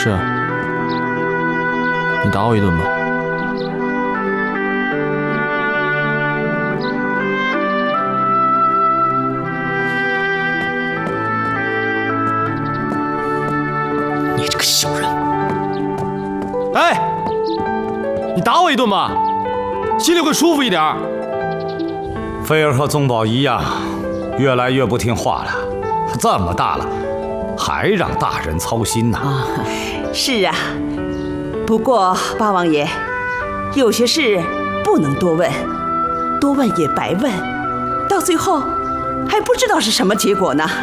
是，你打我一顿吧。 你这个小人！ 哎，你打我一顿吧，心里会舒服一点。 菲儿和宗宝一样，越来越不听话了。这么大了，还让大人操心呢。 是啊，不过八王爷，有些事不能多问，多问也白问，到最后还不知道是什么结果呢。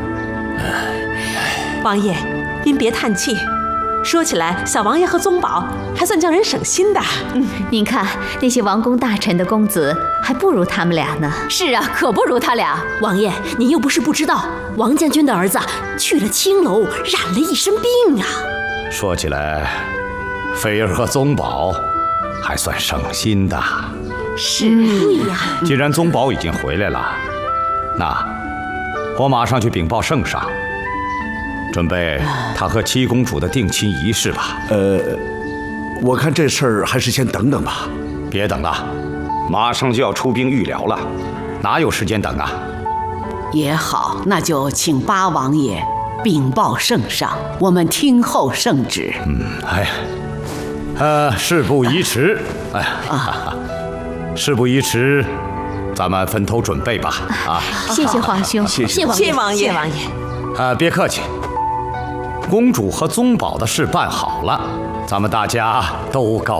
王爷，您别叹气。说起来，小王爷和宗保还算叫人省心的。 您看那些王公大臣的公子，还不如他们俩呢。 是啊，可不如他俩。 王爷，您又不是不知道，王将军的儿子去了青楼，染了一身病啊。 说起来，菲儿和宗保还算省心的。 是，对呀。 既然宗保已经回来了，那我马上去禀报圣上，准备他和七公主的定亲仪式吧。 我看这事儿还是先等等吧。 别等了，马上就要出兵预疗了，哪有时间等啊？ 也好，那就请八王爷禀报圣上，我们听候圣旨。 事不宜迟。事不宜迟，咱们分头准备吧。 谢谢皇兄， 谢王爷，谢王爷。 别客气。公主和宗保的事办好了，咱们大家都高